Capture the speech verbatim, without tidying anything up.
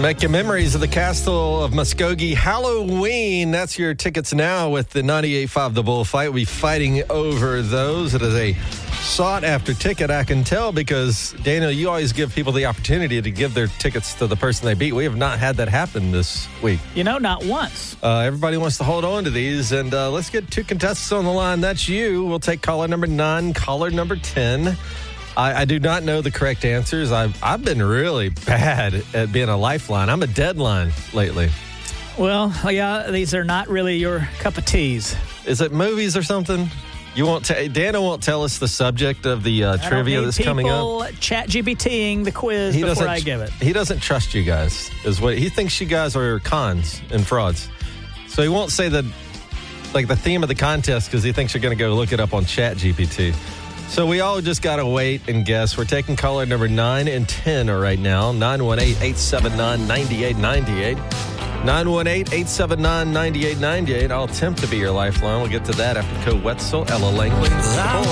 Making memories of the Castle of Muskogee Halloween. That's your tickets now with the ninety-eight point five The Bullfight. We'll be fighting over those. It is a sought-after ticket, I can tell, because, Daniel, you always give people the opportunity to give their tickets to the person they beat. We have not had that happen this week. You know, not once. Uh, everybody wants to hold on to these, and uh, let's get two contestants on the line. That's you. We'll take caller number nine, caller number ten. I, I do not know the correct answers. I've, I've been really bad at being a lifeline. I'm a deadline lately. Well, yeah, these are not really your cup of teas. Is it movies or something? You won't. T- Dana won't tell us the subject of the uh, trivia that's coming up. Chat GPTing the quiz he before I give it. He doesn't trust you guys. Is what he thinks you guys are cons and frauds. So he won't say the like the theme of the contest because he thinks you're going to go look it up on Chat G P T. So we all just got to wait and guess. We're taking caller number nine and ten right now. nine one eight, eight seven nine, nine eight nine eight. nine one eight, eight seven nine, nine eight nine eight. I'll attempt to be your lifeline. We'll get to that after Code Wetzel, Ella Langley.